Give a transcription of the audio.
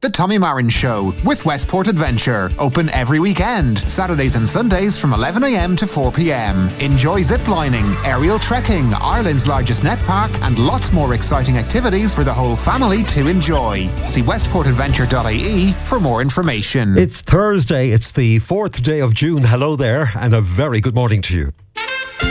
The Tommy Marin Show with Westport Adventure. Open every weekend, Saturdays and Sundays from 11 a.m. to 4 p.m. Enjoy ziplining, aerial trekking, Ireland's largest net park, and lots more exciting activities for the whole family to enjoy. See westportadventure.ie for more information. It's Thursday, it's the 4th day of June. Hello there, and a very good morning to you.